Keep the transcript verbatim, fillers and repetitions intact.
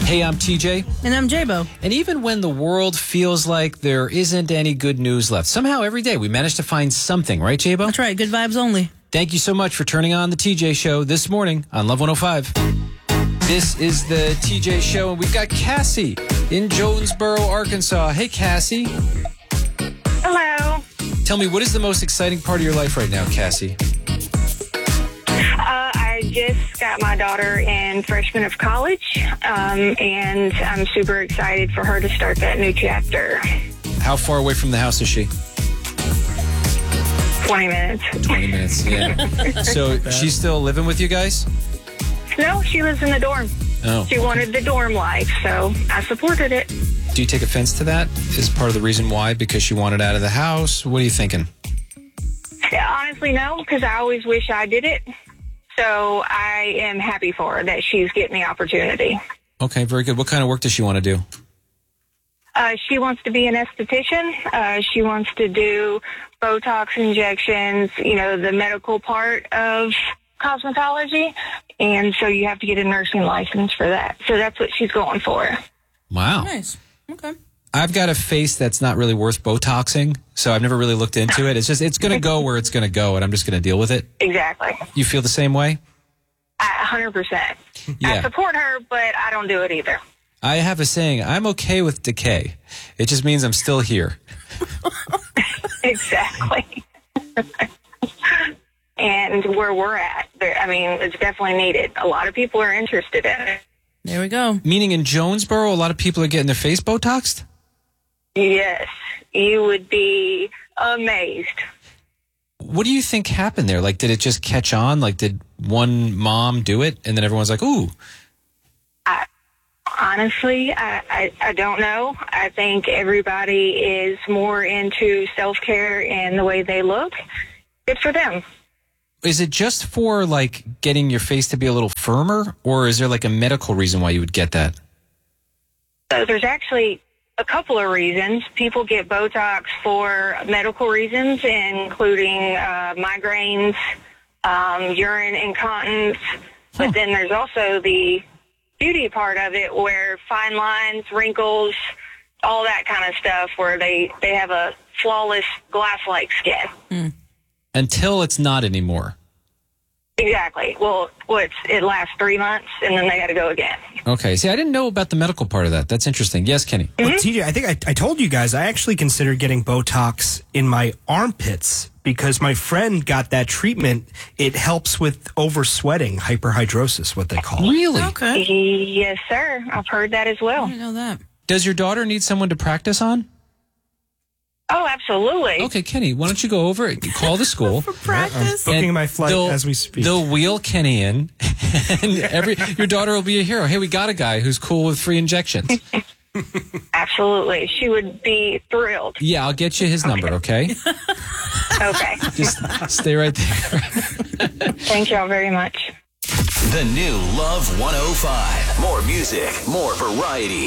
Hey, I'm T J. And I'm J-Bo. And even when the world feels like there isn't any good news left, somehow every day we manage to find something, right, J-Bo? That's right. Good vibes only. Thank you so much for turning on the T J Show this morning on Love one oh five. This is the T J Show, and we've got Cassie in Jonesboro, Arkansas. Hey, Cassie. Hello. Tell me, what is the most exciting part of your life right now, Cassie? Uh, I just got my daughter in freshman of college, um, and I'm super excited for her to start that new chapter. How far away from the house is she? twenty minutes. twenty minutes, yeah. So she's still living with you guys? No, she lives in the dorm. Oh. She wanted the dorm life, so I supported it. Do you take offense to that? Is part of the reason why? Because she wanted out of the house? What are you thinking? Yeah, honestly, no, because I always wish I did it. So I am happy for her that she's getting the opportunity. Okay, very good. What kind of work does she want to do? Uh, she wants to be an esthetician. Uh, she wants to do Botox injections, you know, the medical part of cosmetology. And so you have to get a nursing license for that. So that's what she's going for. Wow. Nice. Okay. I've got a face that's not really worth Botoxing, so I've never really looked into it. It's just, it's going to go where it's going to go, and I'm just going to deal with it. Exactly. You feel the same way? A hundred percent. Yeah. I support her, but I don't do it either. I have a saying, I'm okay with decay. It just means I'm still here. Exactly. And where we're at, there, I mean, it's definitely needed. A lot of people are interested in it. There we go. Meaning in Jonesboro, a lot of people are getting their face Botoxed? Yes. You would be amazed. What do you think happened there? Like, did it just catch on? Like, did one mom do it, and then everyone's like, ooh? I, honestly, I, I, I don't know. I think everybody is more into self-care and the way they look. Good for them. Is it just for, like, getting your face to be a little firmer, or is there, like, a medical reason why you would get that? So there's actually a couple of reasons. People get Botox for medical reasons, including uh, migraines, um, urine incontinence. But Huh. then there's also the beauty part of it where fine lines, wrinkles, all that kind of stuff where they, they have a flawless glass-like skin. Mm. Until it's not anymore. Exactly. Well, what's it lasts three months, and then they got to go again. Okay. See, I didn't know about the medical part of that. That's interesting. Yes, Kenny? Well, T J, I think I, I told you guys I actually considered getting Botox in my armpits because my friend got that treatment. It helps with oversweating, hyperhidrosis, what they call it. Really? Okay. Yes, sir. I've heard that as I well. didn't know that. Does your daughter need someone to practice on? Oh, absolutely. Okay, Kenny, why don't you go over it? Call the school. For practice. Booking And my flight they'll- as we speak. They'll wheel Kenny in, and every your daughter will be a hero. Hey, we got a guy who's cool with free injections. Absolutely. She would be thrilled. Yeah, I'll get you his number, okay? Okay. Just stay right there. Thank y'all very much. The new Love one oh five. More music, more variety.